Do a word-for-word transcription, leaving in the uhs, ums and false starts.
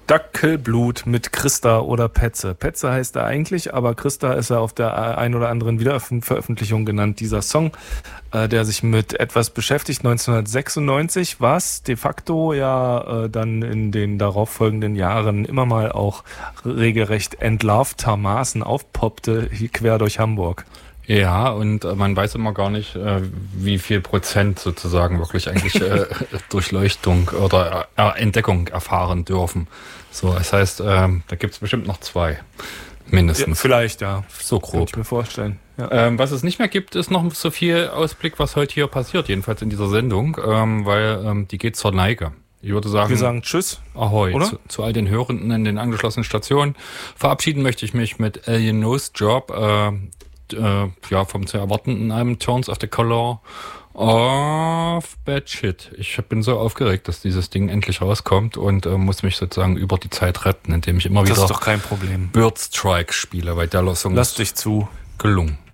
Dackelblut mit Christa oder Petze. Petze heißt er eigentlich, aber Christa ist er auf der ein oder anderen Wiederveröffentlichung genannt. Dieser Song, äh, der sich mit etwas beschäftigt, neunzehnhundertsechsundneunzig, was de facto ja äh, dann in den darauffolgenden Jahren immer mal auch regelrecht entlarvtermaßen aufpoppte, hier quer durch Hamburg. Ja, und äh, man weiß immer gar nicht, äh, wie viel Prozent sozusagen wirklich eigentlich äh, Durchleuchtung oder äh, Entdeckung erfahren dürfen. So, das heißt, äh, da gibt's bestimmt noch zwei, mindestens. Ja, vielleicht, ja. So grob. Kann ich mir vorstellen. Ja. Ähm, was es nicht mehr gibt, ist noch so viel Ausblick, was heute hier passiert, jedenfalls in dieser Sendung, ähm, weil ähm, die geht zur Neige. Ich würde sagen, wir sagen Tschüss. Ahoi. Oder? Zu, zu all den Hörenden in den angeschlossenen Stationen. Verabschieden möchte ich mich mit Alien Nose Job, äh, Äh, ja, vom zu erwartenden Album Turns of the Color of Bad Shit. Ich bin so aufgeregt, dass dieses Ding endlich rauskommt und äh, muss mich sozusagen über die Zeit retten, indem ich immer das wieder ist doch kein Problem. Bird Strike spiele, weil der Song Lass ist dich zu. gelungen.